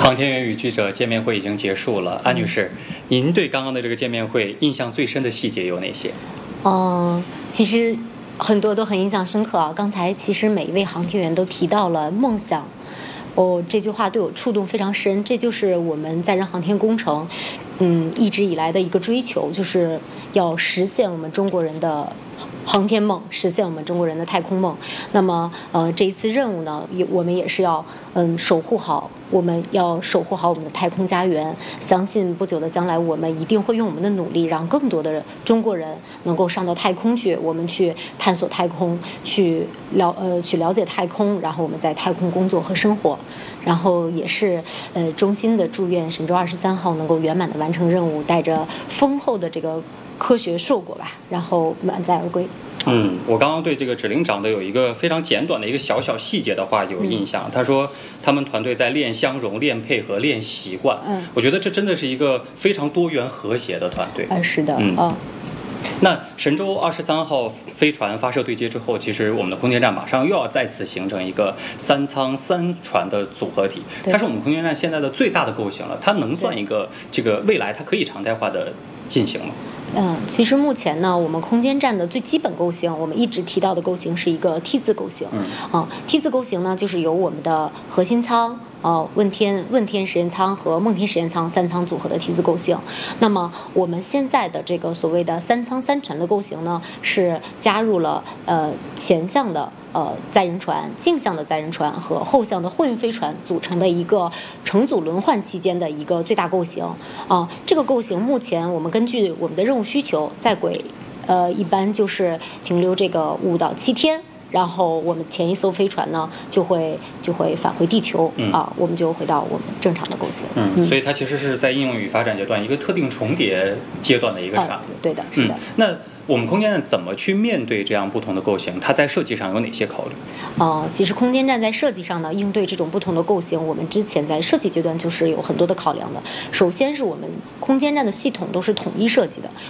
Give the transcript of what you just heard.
航天员与记者见面会已经结束了，安女士，您对刚刚的这个见面会印象最深的细节有哪些？ 其实很多都很印象深刻啊。刚才其实每一位航天员都提到了梦想，这句话对我触动非常深。这就是我们载人航天工程，一直以来的一个追求，就是要实现我们中国人的航天梦，实现我们中国人的太空梦。那么，这一次任务呢，我们也是要守护好。我们要守护好我们的太空家园，相信不久的将来，我们一定会用我们的努力，让更多的中国人能够上到太空去，我们去探索太空，去了解太空，然后我们在太空工作和生活，然后也是衷心的祝愿神舟23号能够圆满的完成任务，带着丰厚的这个科学硕果吧，然后满载而归。 我刚刚对这个指令长的有一个非常简短的一个小细节的话有印象。他说他们团队在练相容、练配合、练习惯。我觉得这真的是一个非常多元和谐的团队。 是的。 那神舟23号飞船发射对接之后，其实我们的空间站马上又要再次形成一个3舱3船的组合体，它是我们空间站现在的最大的构型了。它能算一个这个未来它可以常态化的进行吗？ 其实目前呢，我们空间站的最基本构型，我们一直提到的构型是一个 T 字构型。T 字构型呢，就是由我们的核心舱、问天实验舱和梦天实验舱3舱组合的 T 字构型。那么我们现在的这个所谓的3舱3船的构型呢，是加入了前向的载人船、径向的载人船和后向的货运飞船组成的一个乘组轮换期间的一个最大构型。这个构型目前我们根据我们的任务需求，在轨一般就是停留这个5到7天。然后我们前一艘飞船呢就会返回地球我们就回到我们正常的构型。 所以它其实是在应用与发展阶段一个特定重叠阶段的一个产物。 对的，是的。 那我们空间站怎么去面对这样不同的构型？它在设计上有哪些考虑？ 其实空间站在设计上呢，应对这种不同的构型，我们之前在设计阶段就是有很多的考量的。首先是我们空间站的系统都是统一设计的，